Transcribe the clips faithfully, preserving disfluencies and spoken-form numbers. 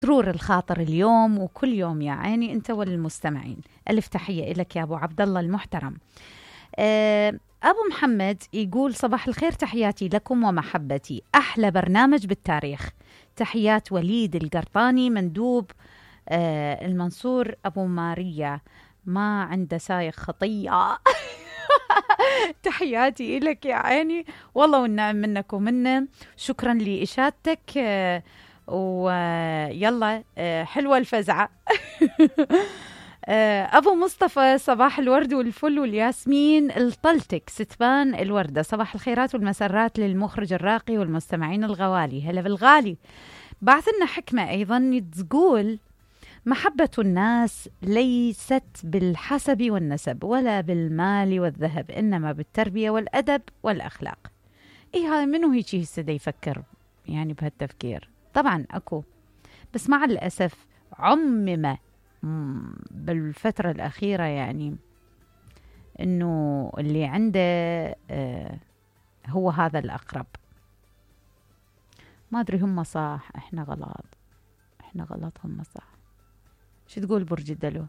سرور الخاطر اليوم وكل يوم يا عيني أنت والمستمعين. ألف تحية لك يا أبو عبد الله المحترم. أبو محمد يقول صباح الخير، تحياتي لكم ومحبتي، أحلى برنامج بالتاريخ. تحيات وليد القرطاني مندوب المنصور أبو ماريا، ما عنده سايق خطية. تحياتي لك يا عيني، والله والنعم منك ومنه. شكرا لإشادتك، ويلا حلوة الفزعة. أبو مصطفى صباح الورد والفل والياسمين الطلتك ستبان الوردة. صباح الخيرات والمسرات للمخرج الراقي والمستمعين الغوالي. هلا بالغالي. بعث لنا حكمة أيضا تقول محبة الناس ليست بالحسب والنسب ولا بالمال والذهب، إنما بالتربية والأدب والأخلاق. إيه هذا منو هيك هسه يفكر يعني بهالتفكير؟ طبعا أكو، بس مع الأسف عمم بالفترة الأخيرة يعني إنه اللي عنده آه هو هذا الأقرب. ما أدري هم صح إحنا غلط، إحنا غلط هم صح. شو تقول برج الدلو؟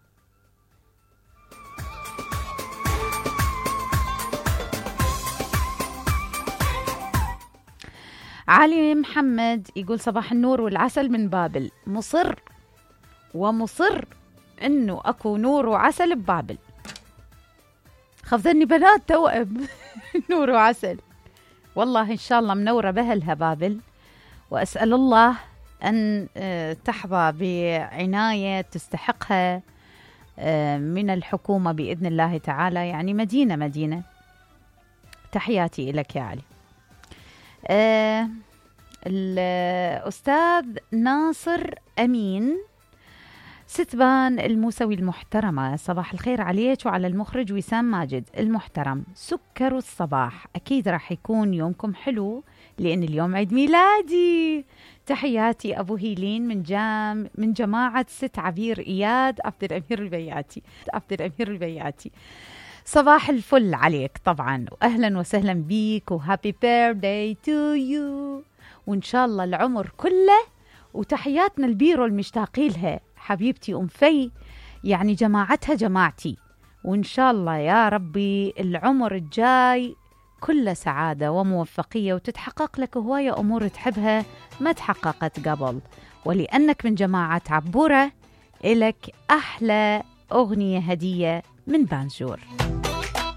علي محمد يقول صباح النور والعسل من بابل، مصر ومصر انه اكو نور وعسل ببابل. خفذني بنات توأم. نور وعسل، والله ان شاء الله منوره بهلها بابل، واسال الله ان تحظى بعنايه تستحقها من الحكومه باذن الله تعالى، يعني مدينه مدينه. تحياتي لك يا علي. أه الأستاذ ناصر أمين ستبان الموسوي المحترمة، صباح الخير عليك وعلى المخرج وسام ماجد المحترم. سكر الصباح، أكيد راح يكون يومكم حلو لأن اليوم عيد ميلادي. تحياتي أبو هيلين من جام من جماعة ست عبير إياد عبد الأمير البياتي عبد الأمير البياتي. صباح الفل عليك طبعا، وأهلا وسهلا بيك، وهابي بيرثداي تو يو، وإن شاء الله العمر كله. وتحياتنا البيرو المشتاقين لها حبيبتي أم في، يعني جماعتها جماعتي، وإن شاء الله يا ربي العمر الجاي كله سعادة وموفقية، وتتحقق لك هواية أمور تحبها ما تحققت قبل. ولأنك من جماعة عبورة إلك أحلى أغنية هدية من بانجور.